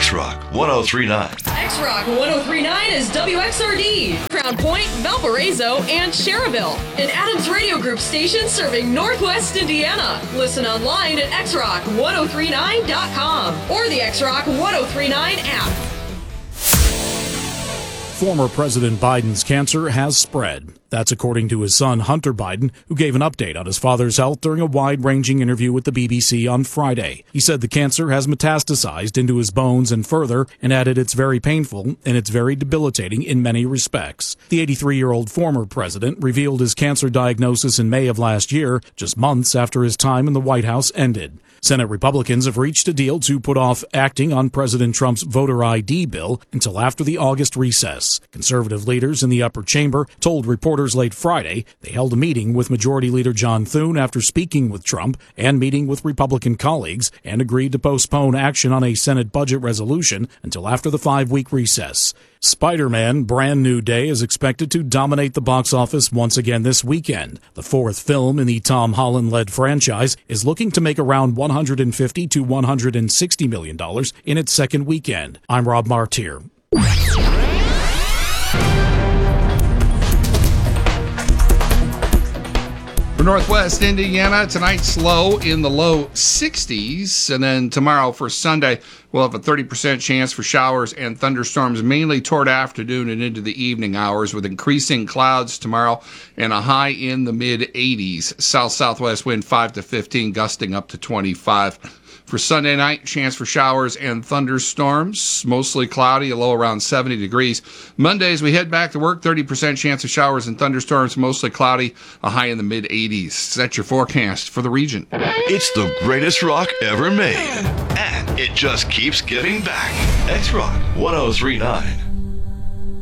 X-Rock 1039. X-Rock 1039 is WXRD, Crown Point, Valparaiso, and Cherville. An Adams Radio Group station serving Northwest Indiana. Listen online at xrock1039.com or the X-Rock 1039 app. Former President Biden's cancer has spread. That's according to his son, Hunter Biden, who gave an update on his father's health during a wide-ranging interview with the BBC on Friday. He said the cancer has metastasized into his bones and further, and added it's very painful and it's very debilitating in many respects. The 83-year-old former president revealed his cancer diagnosis in May of last year, just months after his time in the White House ended. Senate Republicans have reached a deal to put off acting on President Trump's voter ID bill until after the August recess. Conservative leaders in the upper chamber told reporters late Friday they held a meeting with Majority Leader John Thune after speaking with Trump and meeting with Republican colleagues and agreed to postpone action on a Senate budget resolution until after the 5-week recess. Spider-Man: Brand New Day is expected to dominate the box office once again this weekend. The fourth film in the Tom Holland-led franchise is looking to make around $150 to $160 million in its second weekend. I'm Rob Martyr. For Northwest Indiana, tonight slow in the low 60s, and then tomorrow for Sunday, we'll have a 30% chance for showers and thunderstorms, mainly toward afternoon and into the evening hours, with increasing clouds tomorrow and a high in the mid-80s. South-southwest wind 5 to 15, gusting up to 25. For Sunday night, chance for showers and thunderstorms, mostly cloudy, a low around 70 degrees. Mondays, we head back to work, 30% chance of showers and thunderstorms, mostly cloudy, a high in the mid-80s. That's your forecast for the region. It's the greatest rock ever made, and it just keeps giving back. X-Rock 1039.